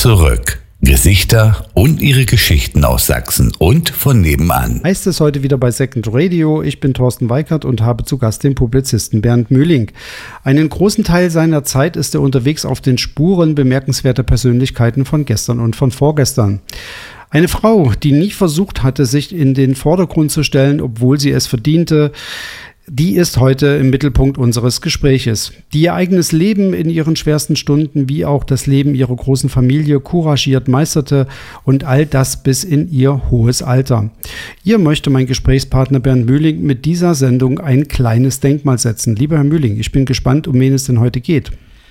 zurück. Gesichter und ihre Geschichten aus Sachsen und von nebenan. Heißt es heute wieder bei Second Radio. Ich bin Thorsten Weikert und habe zu Gast den Publizisten Bernd Mühling. Einen großen Teil seiner Zeit ist er unterwegs auf den Spuren bemerkenswerter Persönlichkeiten von gestern und von vorgestern. Eine Frau, die nie versucht hatte, sich in den Vordergrund zu stellen, obwohl sie es verdiente, die ist heute im Mittelpunkt unseres Gespräches. Die ihr eigenes Leben in ihren schwersten Stunden wie auch das Leben ihrer großen Familie couragiert meisterte und all das bis in ihr hohes Alter. Ihr möchte mein Gesprächspartner Bernd Mühling mit dieser Sendung ein kleines Denkmal setzen. Lieber Herr Mühling, ich bin gespannt, um wen es denn heute geht.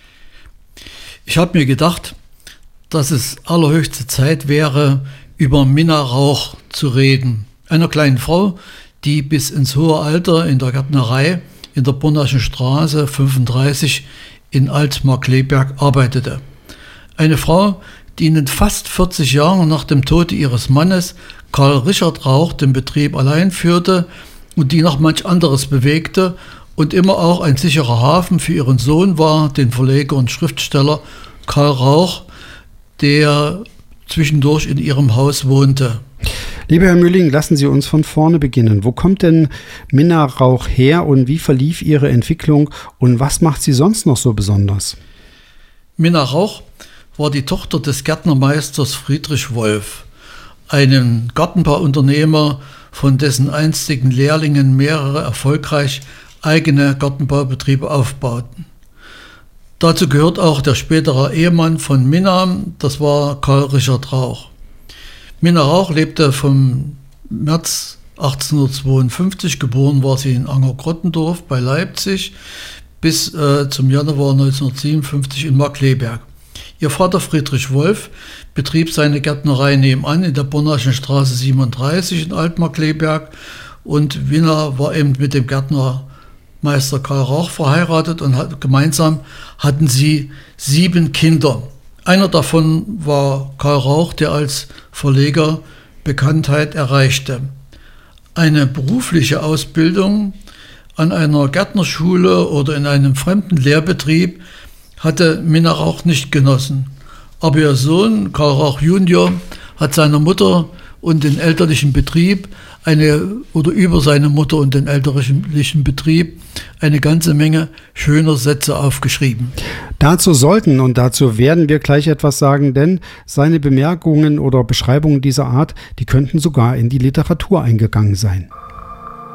Ich habe mir gedacht, dass es allerhöchste Zeit wäre, über Minna Rauch zu reden. Einer kleinen Frau, die bis ins hohe Alter in der Gärtnerei in der Bornaschen Straße 35 in Altmark-Kleberg arbeitete. Eine Frau, die in den fast 40 Jahren nach dem Tode ihres Mannes Karl Richard Rauch den Betrieb allein führte und die noch manch anderes bewegte und immer auch ein sicherer Hafen für ihren Sohn war, den Verleger und Schriftsteller Karl Rauch, der zwischendurch in ihrem Haus wohnte. Lieber Herr Mühling, lassen Sie uns von vorne beginnen. Wo kommt denn Minna Rauch her und wie verlief ihre Entwicklung und was macht sie sonst noch so besonders? Minna Rauch war die Tochter des Gärtnermeisters Friedrich Wolf, einem Gartenbauunternehmer, von dessen einstigen Lehrlingen mehrere erfolgreich eigene Gartenbaubetriebe aufbauten. Dazu gehört auch der spätere Ehemann von Minna, das war Karl Richard Rauch. Minna Rauch lebte vom März 1852, geboren war sie in Anger-Grottendorf bei Leipzig, bis zum Januar 1957 in Markkleeberg. Ihr Vater Friedrich Wolf betrieb seine Gärtnerei nebenan in der Bornaschen Straße 37 in Altmark-Kleeberg und Minna war eben mit dem Gärtnermeister Karl Rauch verheiratet und gemeinsam hatten sie 7 Kinder. Einer davon war Karl Rauch, der als Verleger Bekanntheit erreichte. Eine berufliche Ausbildung an einer Gärtnerschule oder in einem fremden Lehrbetrieb hatte Minna Rauch nicht genossen. Aber ihr Sohn Karl Rauch Junior hat seiner Mutter und den elterlichen Betrieb über seine Mutter und den elterlichen Betrieb eine ganze Menge schöner Sätze aufgeschrieben. Dazu sollten und dazu werden wir gleich etwas sagen, denn seine Bemerkungen oder Beschreibungen dieser Art, die könnten sogar in die Literatur eingegangen sein.